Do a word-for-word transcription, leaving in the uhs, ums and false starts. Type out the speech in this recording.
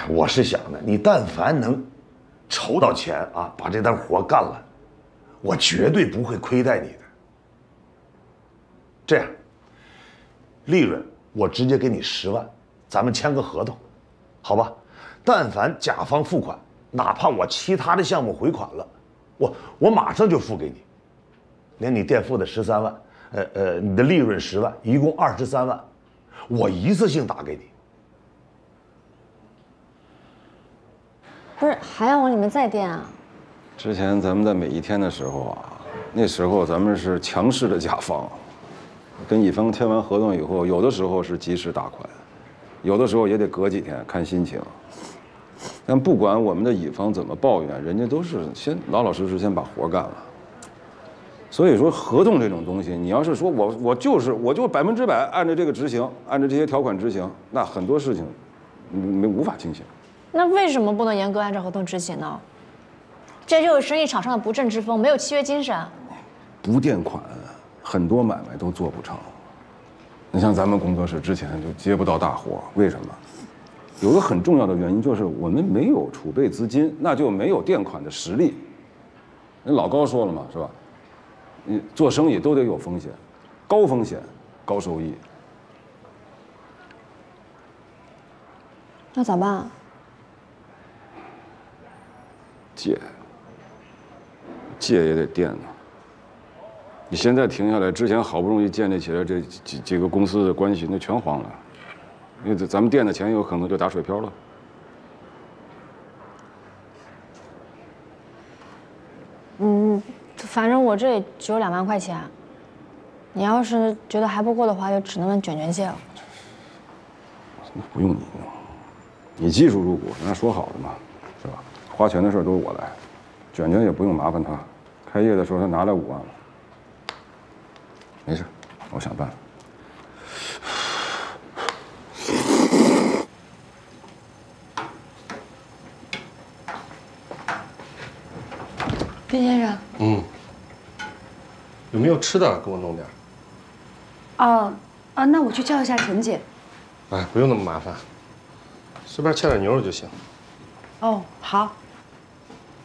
呀，我是想呢，你但凡能筹到钱啊，把这单活干了，我绝对不会亏待你的。这样，利润我直接给你十万，咱们签个合同，好吧？但凡甲方付款，哪怕我其他的项目回款了，我我马上就付给你，连你垫付的十三万，呃呃，你的利润十万，一共二十三万，我一次性打给你。 不是还要往里面再垫啊？ 之前咱们在每一天的时候啊，那时候咱们是强势的甲方，跟乙方签完合同以后，有的时候是及时打款，有的时候也得隔几天看心情。但不管我们的乙方怎么抱怨，人家都是先老老实实先把活干了。所以说，合同这种东西，你要是说我我就是我就百分之百按照这个执行，按照这些条款执行，那很多事情没无法进行。 那为什么不能严格按照合同执行呢？这就是生意场上的不正之风，没有契约精神。 不垫款，很多买卖都做不成。你像咱们工作室之前就接不到大活，为什么？有个很重要的原因就是我们没有储备资金，那就没有垫款的实力。人老高说了嘛，是吧？你做生意都得有风险，高风险高收益。 那咋办啊？ 借，借也得垫呢。你现在停下来，之前好不容易建立起来这几几个公司的关系，那全黄了，因为咱们垫的钱有可能就打水漂了。 嗯，反正我这里只有两万块钱，你要是觉得还不够的话，就只能问卷卷借了。 那不用你，你技术入股，人家说好的嘛，是吧？花钱的事都是我来，卷卷也不用麻烦他，开业的时候他拿来五万了，没事，我想办法。 毕先生， 嗯，有没有吃的给我弄点？ 哦，啊，那我去叫一下陈姐。 哎，不用那么麻烦，随便切点牛肉就行。 哦，好。